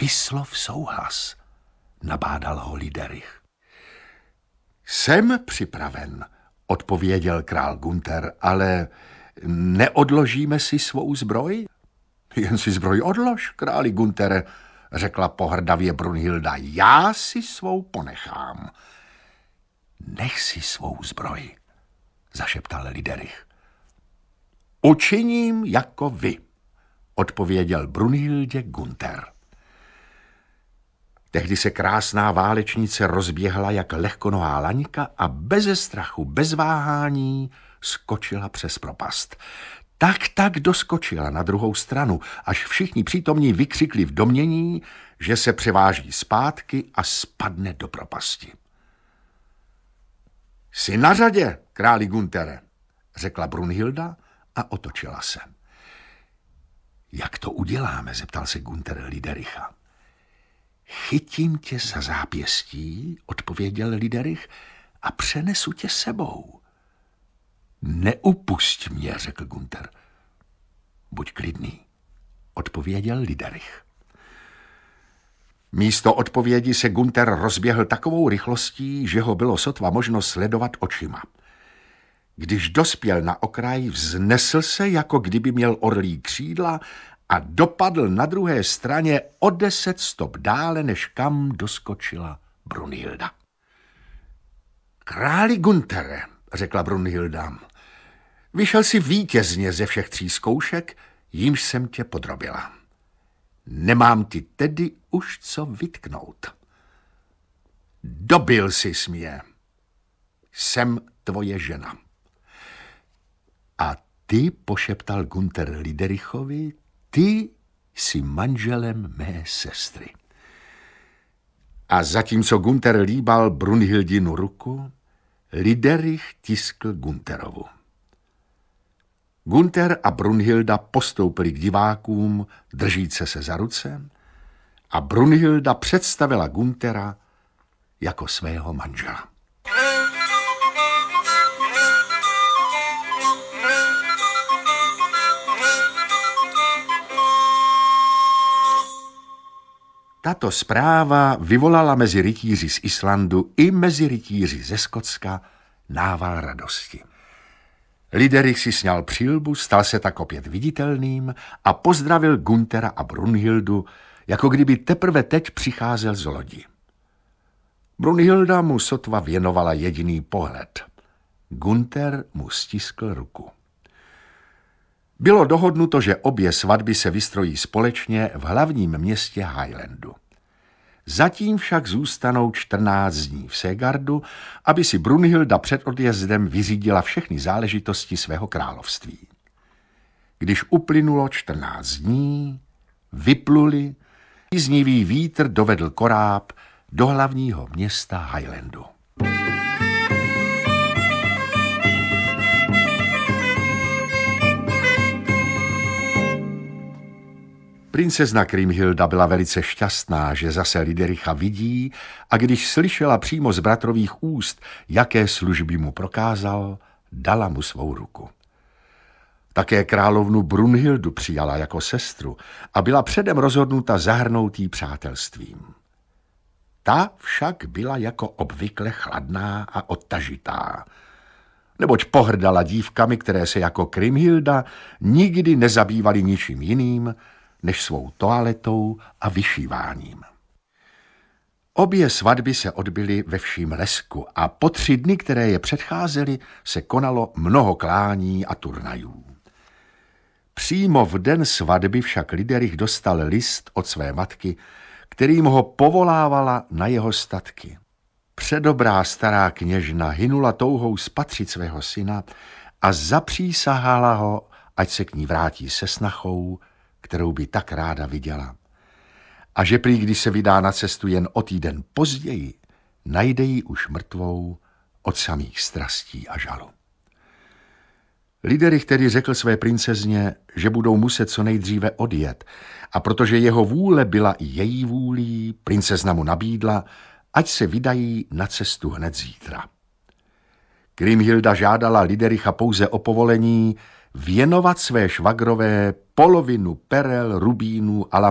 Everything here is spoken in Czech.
Vyslov souhlas, nabádal ho Liderich. Jsem připraven, odpověděl král Gunther, ale neodložíme si svou zbroj? Jen si zbroj odlož, králi Guntere, řekla pohrdavě Brunhilda. Já si svou ponechám. Nech si svou zbroj, zašeptal Liderich. Učiním jako vy, odpověděl Brunhildě Gunther. Tehdy se krásná válečnice rozběhla jak lehkonohá laňka a beze strachu, bez váhání skočila přes propast. Tak doskočila na druhou stranu, až všichni přítomní vykřikli v domnění, že se převáží zpátky a spadne do propasti. Jsi na řadě, králi Guntere, řekla Brunhilda a otočila se. Jak to uděláme, zeptal se Gunther Lidericha. Chytím tě za zápěstí, odpověděl Liderich, a přenesu tě sebou. Neupusť mě, řekl Gunther. Buď klidný, odpověděl Liderich. Místo odpovědi se Gunther rozběhl takovou rychlostí, že ho bylo sotva možno sledovat očima. Když dospěl na okraj, vznesl se, jako kdyby měl orlí křídla a dopadl na druhé straně o 10 stop dále, než kam doskočila Brunhilda. Králi Guntere, řekla Brunhilda, vyšel si vítězně ze všech 3 zkoušek, jímž jsem tě podrobila. Nemám ti tedy už co vytknout. Dobil jsi mě. Jsem tvoje žena. A ty, pošeptal Gunther Liderichovi, ty jsi manželem mé sestry. A zatímco Gunther líbal Brunhildinu ruku, Liderich tiskl Gunterovu. Gunther a Brunhilda postoupili k divákům, držíce se za ruce, a Brunhilda představila Gunthera jako svého manžela. Tato zpráva vyvolala mezi rytíři z Islandu i mezi rytíři ze Skotska nával radosti. Liderich si sňal přilbu, stal se tak opět viditelným a pozdravil Gunthera a Brunhildu, jako kdyby teprve teď přicházel z lodi. Brunhilda mu sotva věnovala jediný pohled. Gunther mu stiskl ruku. Bylo dohodnuto, že obě svatby se vystrojí společně v hlavním městě Highlandu. Zatím však zůstanou 14 dní v Segardu, aby si Brunhilda před odjezdem vyřídila všechny záležitosti svého království. Když uplynulo 14 dní, vypluli, příznivý vítr dovedl koráb do hlavního města Highlandu. Princezna Kriemhilda byla velice šťastná, že zase Lidericha vidí, a když slyšela přímo z bratrových úst, jaké služby mu prokázal, dala mu svou ruku. Také královnu Brunhildu přijala jako sestru a byla předem rozhodnuta zahrnout jí přátelstvím. Ta však byla jako obvykle chladná a odtažitá, neboť pohrdala dívkami, které se jako Kriemhilda nikdy nezabývaly ničím jiným, než svou toaletou a vyšíváním. Obě svatby se odbyly ve vším lesku a po 3 dny, které je předcházely, se konalo mnoho klání a turnajů. Přímo v den svatby však Liderich dostal list od své matky, kterým ho povolávala na jeho statky. Předobrá stará kněžna hynula touhou spatřit svého syna a zapřísahala ho, ať se k ní vrátí se snachou, kterou by tak ráda viděla. A že prý, když se vydá na cestu jen o týden později, najde ji už mrtvou od samých strastí a žalu. Liderich tedy řekl své princezně, že budou muset co nejdříve odjet, a protože jeho vůle byla i její vůlí, princezna mu nabídla, ať se vydají na cestu hned zítra. Kriemhilda žádala Lidericha pouze o povolení věnovat své švagrové polovinu perel, rubínů a